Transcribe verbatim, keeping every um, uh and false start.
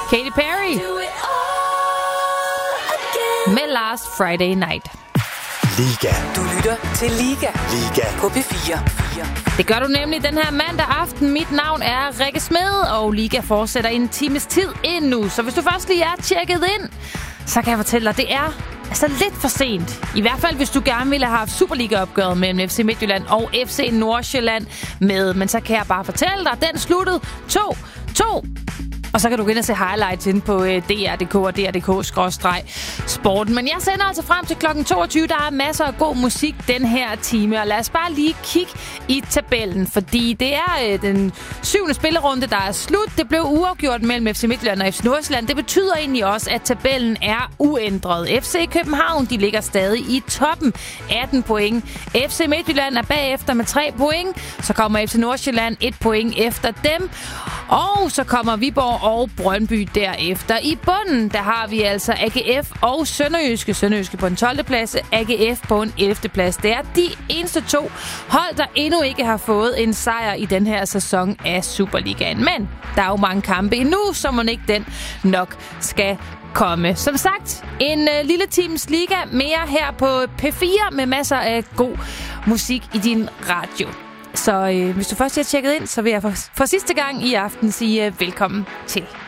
Katy Perry med Last Friday Night. Liga. Du lytter til Liga. Liga. På P fire. Det gør du nemlig den her mandag aften. Mit navn er Rikke Smed, og Liga fortsætter en times tid endnu. Så hvis du først lige er tjekket ind, så kan jeg fortælle dig, det er altså lidt for sent. I hvert fald, hvis du gerne ville have haft Superliga-opgøret mellem F C Midtjylland og F C Nordsjælland med. Men så kan jeg bare fortælle dig, den sluttede to to. Og så kan du gå ind og se highlights inde på D R punktum d k og D R punktum d k skråstreg sporten. Men jeg sender altså frem til klokken toogtyve. Der er masser af god musik den her time. Og lad os bare lige kigge i tabellen. Fordi det er øh, den syvende spillerunde, der er slut. Det blev uafgjort mellem F C Midtjylland og F C Nordsjælland. Det betyder egentlig også, at tabellen er uændret. F C København, de ligger stadig i toppen. atten point. F C Midtjylland er bagefter med tre point. Så kommer F C Nordsjælland et point efter dem. Og så kommer Viborg og Brøndby derefter. I bunden, der har vi altså A G F og Sønderjyske. Sønderjyske på en tolvte plads, A G F på en ellevte plads. Det er de eneste to hold, der endnu ikke har fået en sejr i den her sæson af Superligaen. Men der er jo mange kampe endnu, så må ikke den nok skal komme. Som sagt, en uh, lille times Liga mere her på P fire med masser af god musik i din radio. Så øh, hvis du først har tjekket ind, så vil jeg for, for sidste gang i aften sige øh, velkommen til.